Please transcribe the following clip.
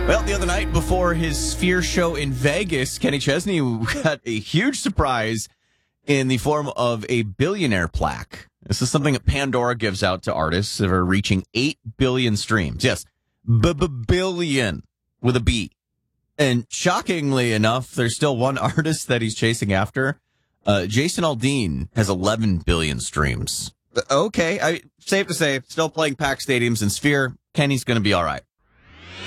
Well, the other night before his Sphere show in Vegas, Kenny Chesney got a huge surprise in the form of a billionaire plaque. This is something that Pandora gives out to artists that are reaching 8 billion streams. Yes, billion with a B. And shockingly enough, there's still one artist that he's chasing after. Jason Aldean has 11 billion streams. Okay, safe to say, still playing packed stadiums in Sphere. Kenny's going to be all right.